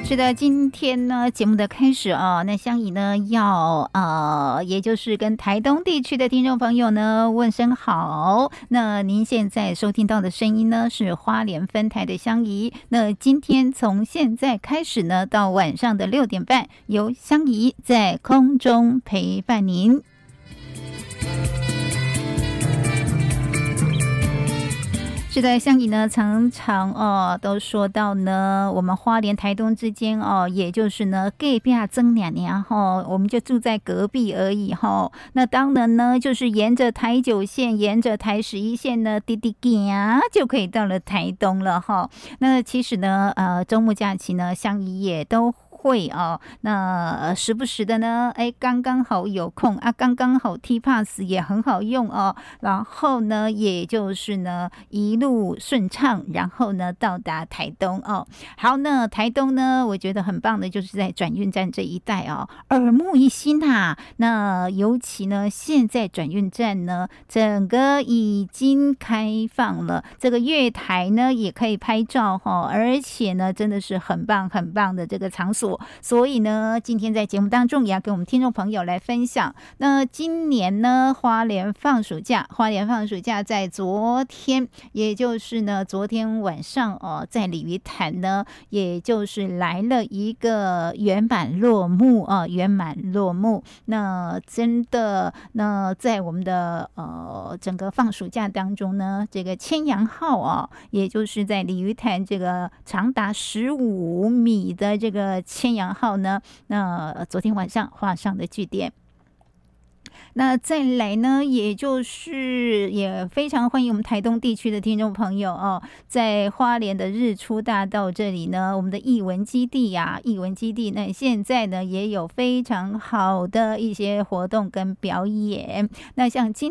是的，今天呢节目的开始啊，那香怡呢要也就是跟台东地区的听众朋友呢问声好。那您现在收听到的声音呢是花莲分台的香怡。那今天从现在开始呢到晚上的6点半，由香怡在空中陪伴您。是的，香怡呢常常都说到呢，我们花莲台东之间也就是呢隔壁争2年我们就住在隔壁而已那当然呢，就是沿着台9线，沿着台11线呢，滴滴行就可以到了台东了那其实呢，周末假期呢，香怡也都会那时不时的呢，刚刚好有空刚刚好 T Pass 也很好用然后呢，也就是呢一路顺畅，然后呢到达台东好，那台东呢，我觉得很棒的就是在转运站这一带耳目一新那尤其呢，现在转运站呢，整个已经开放了，这个月台呢也可以拍照而且呢，真的是很棒很棒的这个场所。所以呢，今天在节目当中也要跟我们听众朋友来分享。那今年呢，花莲放暑假在昨天，也就是呢昨天晚上在鲤鱼潭呢，也就是来了一个圆满落幕那真的，那在我们的整个放暑假当中呢，这个千阳号也就是在鲤鱼潭这个长达15米的这个千阳号呢，那昨天晚上画上的句点。那再来呢，也就是也非常欢迎我们台东地区的听众朋友在花莲的日出大道这里呢，我们的艺文基地那现在呢也有非常好的一些活动跟表演。那像今